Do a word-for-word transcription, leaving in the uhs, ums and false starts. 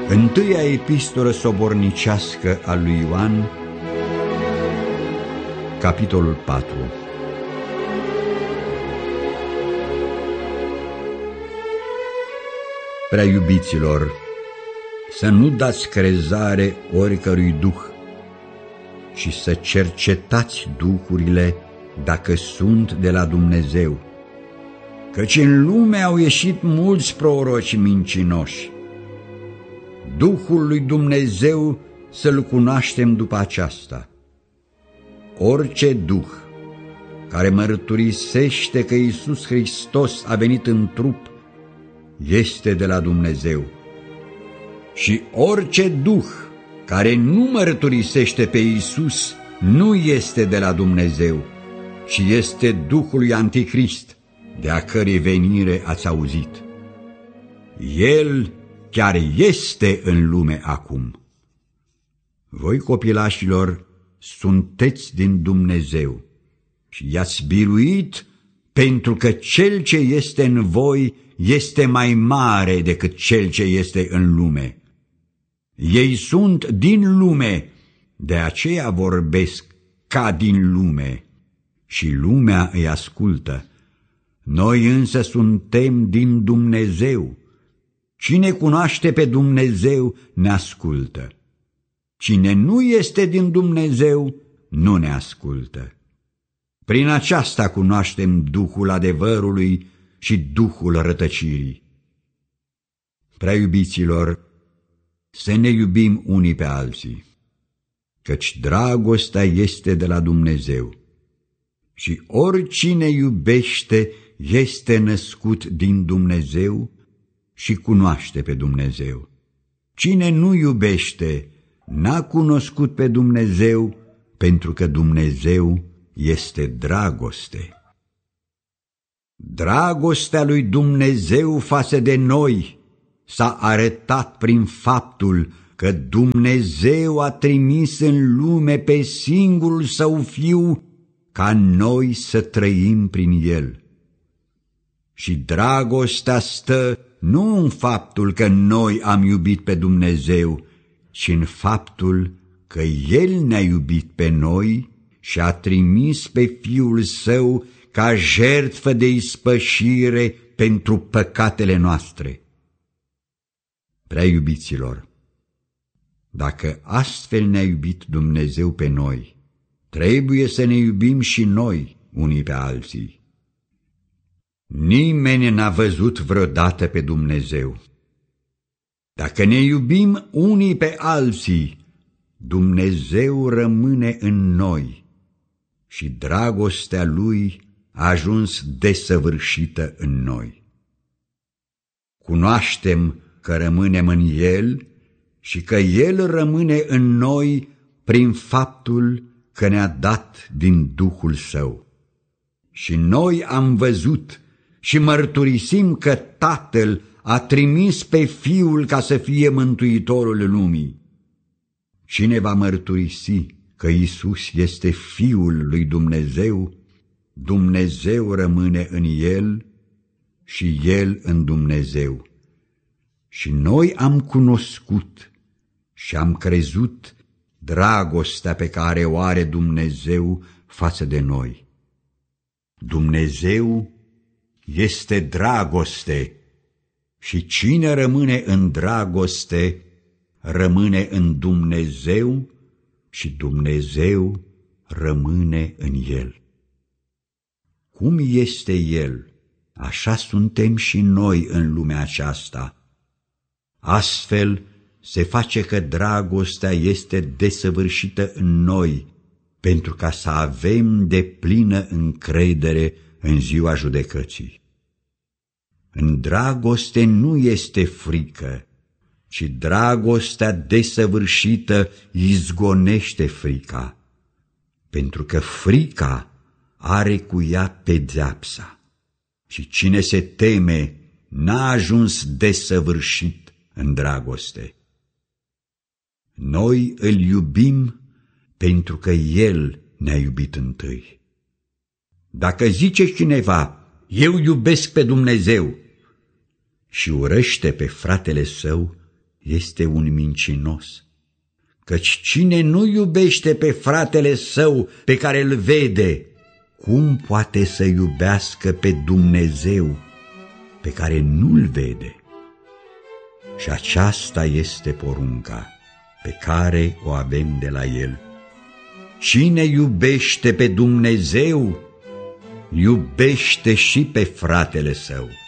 Întâia epistolă sobornicească a lui Ioan, capitolul patru. Prea iubiților, să nu dați crezare oricărui duh, și să cercetați duhurile dacă sunt de la Dumnezeu, căci în lume au ieșit mulți proroci mincinoși. Duhul lui Dumnezeu să-L cunoaștem după aceasta. Orice duh care mărturisește că Iisus Hristos a venit în trup este de la Dumnezeu. Și orice duh care nu mărturisește pe Iisus nu este de la Dumnezeu, ci este Duhul lui Antichrist, de a cărei venire ați auzit. El chiar este în lume acum. Voi, copilașilor, sunteți din Dumnezeu și i-ați biruit, pentru că cel ce este în voi este mai mare decât cel ce este în lume. Ei sunt din lume, de aceea vorbesc ca din lume și lumea îi ascultă. Noi însă suntem din Dumnezeu. Cine cunoaște pe Dumnezeu ne ascultă. Cine nu este din Dumnezeu nu ne ascultă. Prin aceasta cunoaștem Duhul adevărului și Duhul rătăcirii. Prea iubiților, să ne iubim unii pe alții, căci dragostea este de la Dumnezeu. Și oricine iubește este născut din Dumnezeu și cunoaște pe Dumnezeu. Cine nu iubește n-a cunoscut pe Dumnezeu, pentru că Dumnezeu este dragoste. Dragostea lui Dumnezeu față de noi s-a arătat prin faptul că Dumnezeu a trimis în lume pe singurul Său Fiu ca noi să trăim prin El. Și dragostea stă nu în faptul că noi am iubit pe Dumnezeu, ci în faptul că El ne-a iubit pe noi și a trimis pe Fiul Său ca jertfă de ispășire pentru păcatele noastre. Prea iubiților, dacă astfel ne-a iubit Dumnezeu pe noi, trebuie să ne iubim și noi unii pe alții. Nimeni n-a văzut vreodată pe Dumnezeu. Dacă ne iubim unii pe alții, Dumnezeu rămâne în noi și dragostea Lui a ajuns desăvârșită în noi. Cunoaștem că rămânem în El și că El rămâne în noi prin faptul că ne-a dat din Duhul Său. Și noi am văzut și mărturisim că Tatăl a trimis pe Fiul ca să fie mântuitorul lumii. Cine va mărturisi că Iisus este Fiul lui Dumnezeu, Dumnezeu rămâne în El și El în Dumnezeu. Și noi am cunoscut și am crezut dragostea pe care o are Dumnezeu față de noi. Dumnezeu este dragoste și cine rămâne în dragoste rămâne în Dumnezeu și Dumnezeu rămâne în El. Cum este El, așa suntem și noi în lumea aceasta. Astfel se face că dragostea este desăvârșită în noi, pentru ca să avem deplină încredere în ziua judecății. În dragoste nu este frică, ci dragostea desăvârșită izgonește frica, pentru că frica are cu ea pedeapsa și cine se teme n-a ajuns desăvârșit în dragoste. Noi îl iubim pentru că El ne-a iubit întâi. Dacă zice cineva, eu iubesc pe Dumnezeu, și urăște pe fratele său, este un mincinos, căci cine nu iubește pe fratele său pe care îl vede, cum poate să iubească pe Dumnezeu pe care nu-l vede? Și aceasta este porunca pe care o avem de la El. Cine iubește pe Dumnezeu, iubește și pe fratele său.